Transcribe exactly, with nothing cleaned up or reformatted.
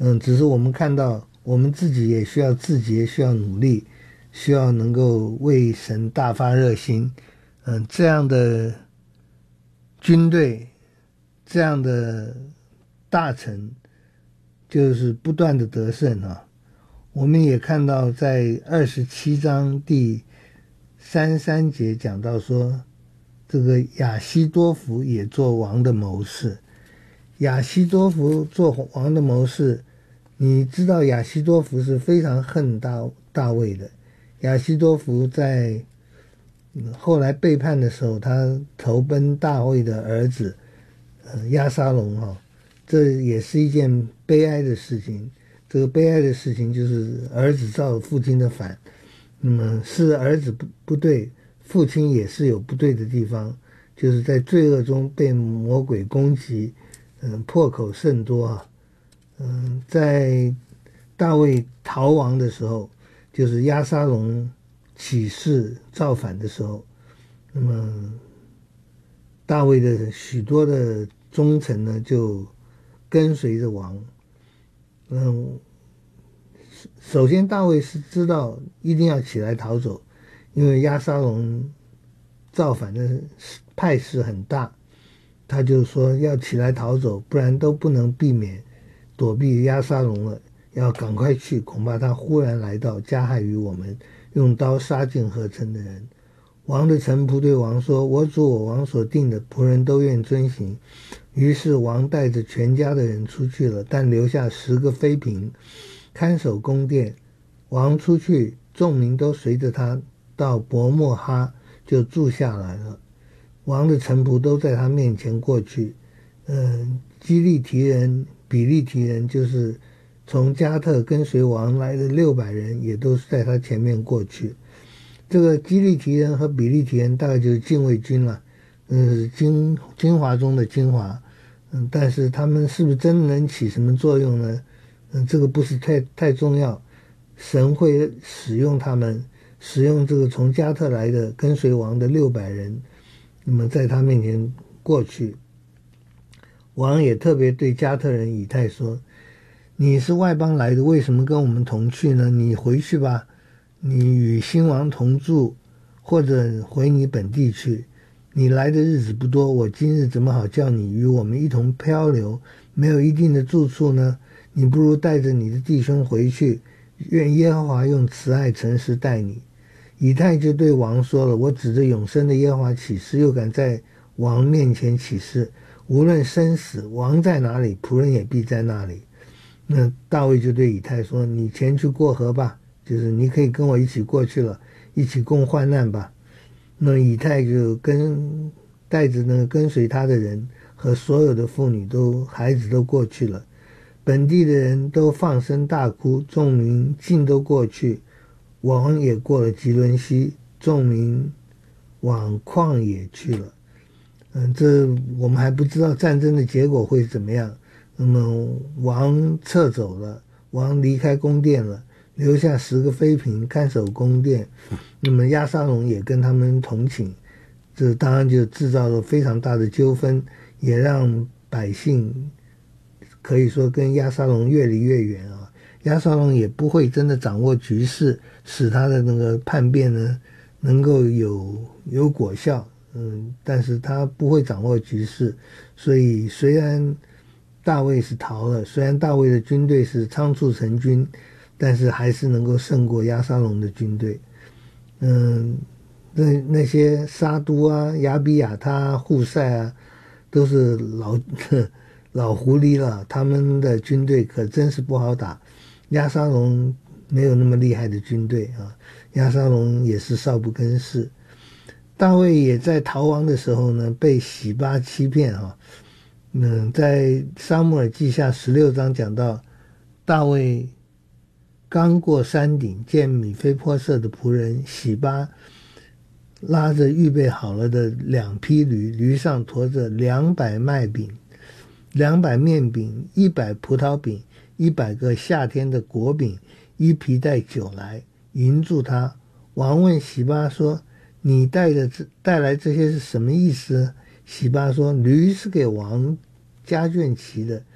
嗯，只是我们看到我们自己也需要自洁，需要努力，需要能够为神大发热心。嗯，这样的军队，这样的大臣，就是不断的得胜啊。我们也看到在二十七章第三十三节讲到说，这个亚希多弗也做王的谋士。亚希多弗做王的谋士，你知道亚希多弗是非常恨大大卫的。亚希多弗在、嗯、后来背叛的时候，他投奔大卫的儿子呃押沙龙哈、哦，这也是一件悲哀的事情。这个悲哀的事情就是儿子造父亲的反，那么是儿子不不对，父亲也是有不对的地方，就是在罪恶中被魔鬼攻击，嗯，破口甚多啊。嗯，在大卫逃亡的时候，就是押沙龙起事造反的时候，那么大卫的许多的忠臣呢就跟随着王。嗯，首先大卫是知道一定要起来逃走，因为押沙龙造反的态势很大，他就说要起来逃走，不然都不能避免躲避押沙龙了，要赶快去，恐怕他忽然来到，加害于我们，用刀杀尽合成的人。王的臣仆对王说，我主我王所定的仆人都愿遵行。于是王带着全家的人出去了，但留下十个妃嫔看守宫殿。王出去，众民都随着他到伯莫哈，就住下来了。王的臣仆都在他面前过去。嗯，基利提人、比利提人，就是从加特跟随王来的六百人，也都是在他前面过去。这个基利提人和比利提人大概就是禁卫军了，嗯，精精华中的精华。嗯，但是他们是不是真的能起什么作用呢？嗯，这个不是太太重要。神会使用他们，使用这个从加特来的跟随王的六百人，那么在他面前过去。王也特别对加特人以太说，你是外邦来的，为什么跟我们同去呢？你回去吧，你与新王同住，或者回你本地去。你来的日子不多，我今日怎么好叫你与我们一同漂流，没有一定的住处呢？你不如带着你的弟兄回去，愿耶和华用慈爱诚实待你。以太就对王说了，我指着永生的耶和华起誓，又敢在王面前起誓，无论生死，王在哪里，仆人也必在那里。那大卫就对以太说，你前去过河吧，就是你可以跟我一起过去了，一起共患难吧。那以太就跟带着那个跟随他的人和所有的妇女都孩子都过去了，本地的人都放声大哭，众民尽都过去，王也过了吉伦西，众民往旷野去了。嗯，这我们还不知道战争的结果会怎么样。那么王撤走了，王离开宫殿了，留下十个妃嫔看守宫殿。那么押沙龙也跟他们同寝，这当然就制造了非常大的纠纷，也让百姓可以说跟押沙龙越离越远啊。押沙龙也不会真的掌握局势，使他的那个叛变呢能够有有果效。嗯，但是他不会掌握局势，所以虽然大卫是逃了，虽然大卫的军队是仓促成军，但是还是能够胜过押沙龙的军队。嗯，那那些沙都啊、亚比亚他啊、户塞啊，都是老老狐狸了，他们的军队可真是不好打。押沙龙没有那么厉害的军队啊，押沙龙也是少不更事。大卫也在逃亡的时候呢，被洗巴欺骗啊。嗯，在撒母耳记下十六章讲到，大卫刚过山顶，见米非波设的仆人洗巴拉着预备好了的两匹驴，驴上驮着两百麦饼、两百面饼、一百葡萄饼、一百个夏天的果饼，一皮带酒来迎住他。王问洗巴说，你带的带来这些是什么意思？洗巴说，驴是给王家眷骑的，